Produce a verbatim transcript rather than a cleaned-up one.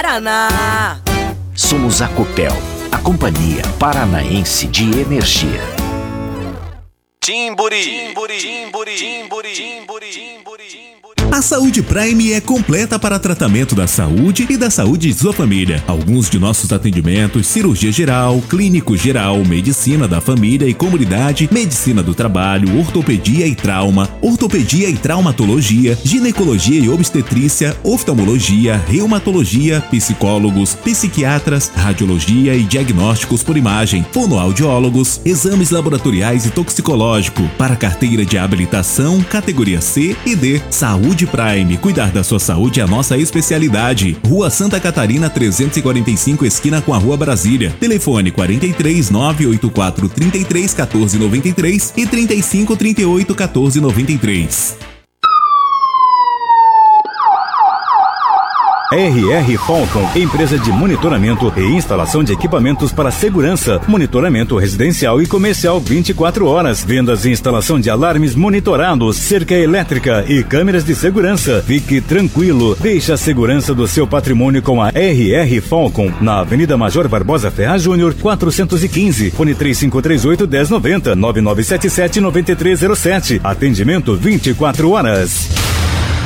Paraná. Somos a Copel, a Companhia Paranaense de Energia. Timburi, timburi, timburi, timburi, timburi, timburi. A Saúde Prime é completa para tratamento da saúde e da saúde de sua família. Alguns de nossos atendimentos: cirurgia geral, clínico geral, medicina da família e comunidade, medicina do trabalho, ortopedia e trauma, ortopedia e traumatologia, ginecologia e obstetrícia, oftalmologia, reumatologia, psicólogos, psiquiatras, radiologia e diagnósticos por imagem, fonoaudiólogos, exames laboratoriais e toxicológico. Para carteira de habilitação, categoria C e D. Saúde Prime, cuidar da sua saúde é a nossa especialidade. Rua Santa Catarina trezentos e quarenta e cinco, esquina com a Rua Brasília. Telefone quarenta e três, nove oito quatro, trinta e três, quatorze, noventa e três e trinta e cinco, trinta e oito, quatorze, noventa e três. R R Falcon, empresa de monitoramento e instalação de equipamentos para segurança, monitoramento residencial e comercial vinte e quatro horas, vendas e instalação de alarmes monitorados, cerca elétrica e câmeras de segurança. Fique tranquilo, deixe a segurança do seu patrimônio com a R R Falcon, na Avenida Major Barbosa Ferraz Júnior, quatrocentos e quinze, fone três cinco três oito, um zero nove zero, nove nove sete sete, nove três zero sete, atendimento vinte e quatro horas.